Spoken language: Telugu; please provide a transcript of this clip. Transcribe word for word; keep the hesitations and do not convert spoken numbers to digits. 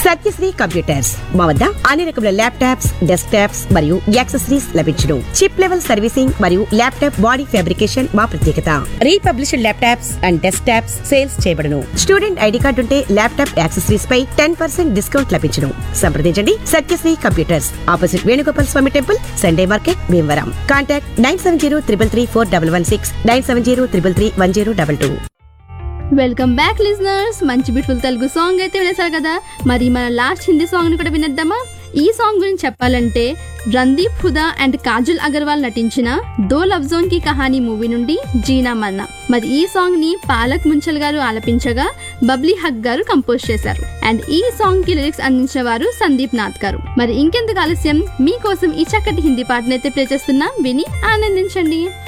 సత్యశ్రీ కంప్యూటర్స్ మా వద్ద అన్ని రకముల ల్యాప్టాప్స్, డెస్క్ టాప్స్ మరియు యాక్సెసరీస్ లభించును. చిప్ లెవెల్ సర్వీసింగ్ మరియు ల్యాప్టాప్ బాడీ ఫ్యాబ్రికేషన్ మా ప్రత్యేకత. Republished laptops and desk tops sales చేయబడును. స్టూడెంట్ ఐడి కార్డు ఉంటే ల్యాప్టాప్ యాక్సెసరీస్ పై టెన్ పర్సెంట్ డిస్కౌంట్ లభించును. సంప్రదించండి సత్యశ్రీ కంప్యూటర్స్, ఆపోజిట్ వేణుగోపాల్ స్వామి temple, Sunday market, Bhimavaram. Contact nine seven zero triple three four double one six, nine seven zero triple three one zero double two. Welcome back listeners. మంచి బ్యూటిఫుల్ తెలుగు సాంగ్ అయితే వినేశారు కదా. మరి మన లాస్ట్ హిందీ సాంగ్ని కూడా వినేద్దామా? ఈ సాంగ్ గురించి చెప్పాలంటే రణదీప్ హుదా అండ్ కాజల్ అగర్వాల్ నటించిన దో లఫ్జోన్ కి కహానీ మూవీ నుండి జీనా మన్నా. మరి ఈ సాంగ్ ని పాలక్ ముంచల్ గారు ఆలపించగా బబ్లీ హక్ గారు కంపోజ్ చేశారు. అండ్ ఈ సాంగ్ కి లిరిక్స్ అందించిన వారు సందీప్ నాథ్ గారు. మరి ఇంకెందుకు ఆలస్యం, మీకోసం ఈ చక్కటి హిందీ పాటనైతే ప్లే చేస్తున్నా, విని ఆనందించండి.